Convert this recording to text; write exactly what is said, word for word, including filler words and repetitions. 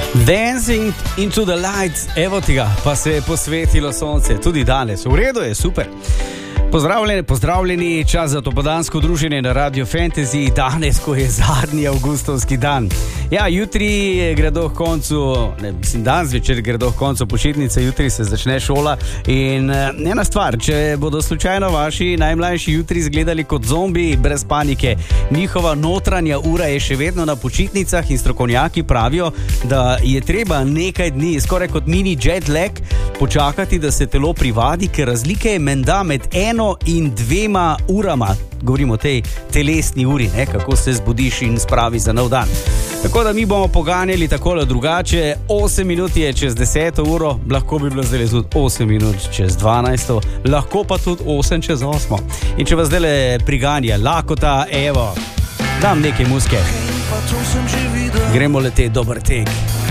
Dancing into the lights, evo tega, pa se je posvetilo sonce, tudi danes. V redu je, super. Pozdravljeni, pozdravljeni, čas za topodansko druženje na Radio Fantasy, danes, ko je zadnji avgustovski dan. Ja, jutri gredo v koncu, ne, mislim, dan zvečer gredo v koncu počitnice, jutri se začne šola in ena stvar, če bodo slučajno vaši najmlajši jutri izgledali kot zombi, brez panike, njihova notranja ura je še vedno na počitnicah in strokovnjaki pravijo, da je treba nekaj dni, skoraj kot mini jet lag, počakati, da se telo privadi, ker razlike je menda med eno in dvema urama, govorimo o tej telesni uri, ne, kako se zbudiš in spravi za nov dan. Tako da mi bomo poganjali takole drugače, osem minut je čez deseto uro, lahko bi bilo zdaj tudi osem minut čez dvanajsto, lahko pa tudi osem čez osmo. In če vas zdaj priganja lakota, evo, dam nekaj muske. Gremo leteti, dober tek.